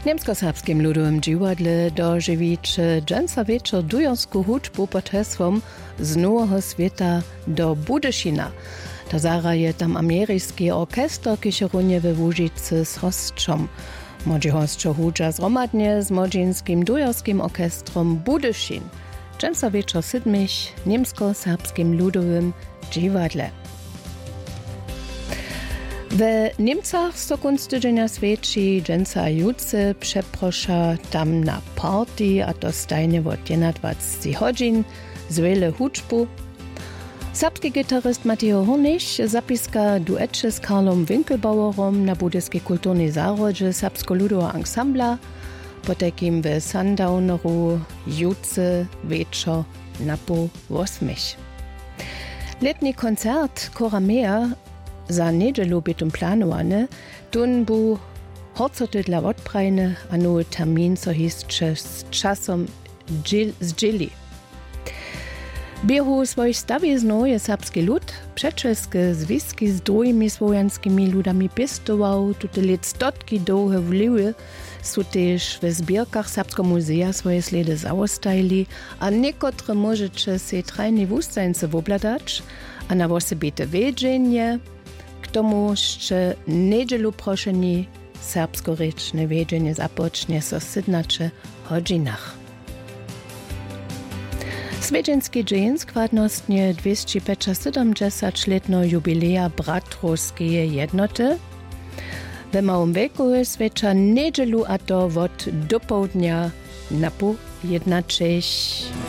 Niemsko-serbskim ludowym dziwadle dożywicie dżęca wieczór dująsku hudźbu pod hesłom z Nowego Świata do Budyšina. Ta zara je tam ameryjski orkester, kiż runie we Łużycy z hostrzom. Modzi hostczo hudża zromadnie z modzinskim dująskim orkestrom Budyšin. Dżęca wieczór sydmich niemsko-serbskim ludowym dziwadle. We Niemcach so kunst tydzienia świeci dżęca juce przeprosza tam na party, a to stajnie od 21 godzin z wiele hudźbu. Serbski gitarist Mateo Hornisch zapiska duetche z Karlom Winkelbauerom na budyskiej kulturnej zarodźe serbsko-ludowa ensembla, po takim w Sundowneru juce wieczor na po 8. Letni koncert Koramea za niedzielu bytum planowane, tun bu horcoty dla odprajne, a nowy termin so hisće z časom zdzili. Biehu swoich stawiznów je serbski lud, przeczeskie związki z drugimi słowiańskimi ludami pistował, tute lit stotki dłuhe wliwy, są też w zbierkach Serbskiego Muzea swoje śledy zaostajli, a niekotre możecie się trajnie wustajnice wobladać, a na osobite wiedzienie, k tomu jeszcze niedzielu proszeni serbsko-rečne wiedzienie zapocznie so sydnacze hodzinach. Swiedźenski dzień składnostnie 275-letno jubileja Bratrowskiej jednoty. W małym wieku swecza niedzielu, a to od do południa na pół 1:06.